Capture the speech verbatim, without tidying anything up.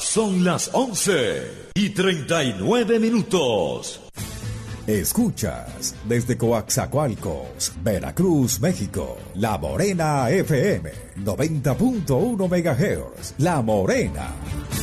Son las once y treinta y nueve minutos. Escuchas desde Coaxacualcos, Veracruz, México, La Morena F M, noventa punto uno megahertz. La Morena.